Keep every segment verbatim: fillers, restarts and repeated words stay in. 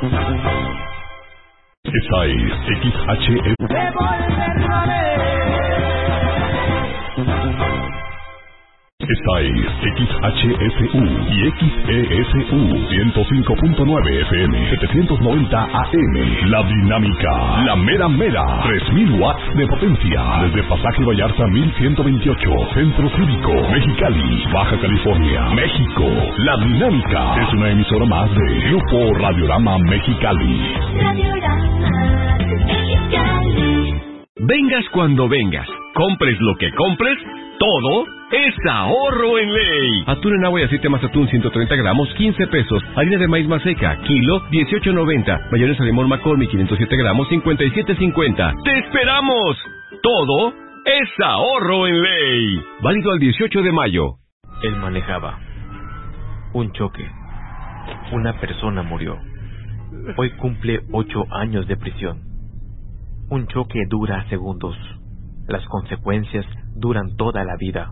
Esta es X H F. Esta es X H F U y X E S U ciento cinco punto nueve F M, setecientos noventa A M. La dinámica, la mera mera, tres mil watts de potencia. Desde Pasaje Vallarta mil ciento veintiocho, Centro Cívico, Mexicali, Baja California, México. La dinámica es una emisora más de Grupo Radiorama Mexicali. Radiorama Mexicali. Vengas cuando vengas, compres lo que compres, todo es ahorro en ley. Atún en agua y aceite Mazatún ciento treinta gramos, quince pesos. Harina de maíz Maseca, kilo, dieciocho noventa. Mayonesa limón McCormick, quinientos siete gramos, cincuenta y siete cincuenta. ¡Te esperamos! Todo es ahorro en ley. Válido al dieciocho de mayo. Él manejaba. Un choque. Una persona murió. Hoy cumple ocho años de prisión. Un choque dura segundos. Las consecuencias duran toda la vida.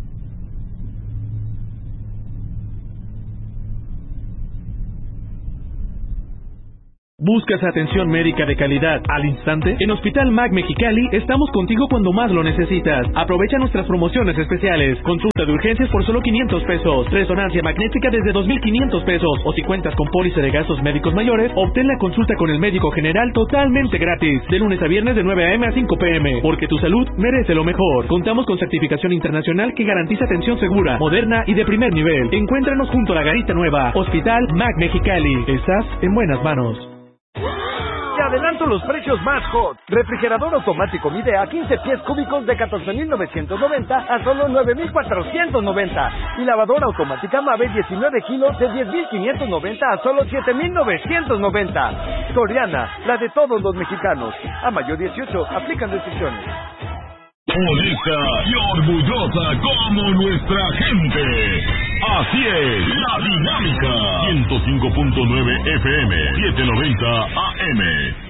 ¿Buscas atención médica de calidad al instante? En Hospital M A C Mexicali estamos contigo cuando más lo necesitas. Aprovecha nuestras promociones especiales. Consulta de urgencias por solo quinientos pesos. Resonancia magnética desde dos mil quinientos pesos. O si cuentas con póliza de gastos médicos mayores, obtén la consulta con el médico general totalmente gratis. De lunes a viernes de nueve a eme a cinco pe eme. Porque tu salud merece lo mejor. Contamos con certificación internacional que garantiza atención segura, moderna y de primer nivel. Encuéntranos junto a la Garita Nueva. Hospital M A C Mexicali. Estás en buenas manos. Te adelanto los precios más hot. Refrigerador automático Midea quince pies cúbicos de catorce mil novecientos noventa a solo nueve mil cuatrocientos noventa. Y lavadora automática Mave diecinueve kilos de diez mil quinientos noventa a solo siete mil novecientos noventa. Soriana, la de todos los mexicanos. A mayo dieciocho, aplican restricciones. Honesta y orgullosa como nuestra gente. Así es, la dinámica. ciento cinco punto nueve F M, setecientos noventa A M.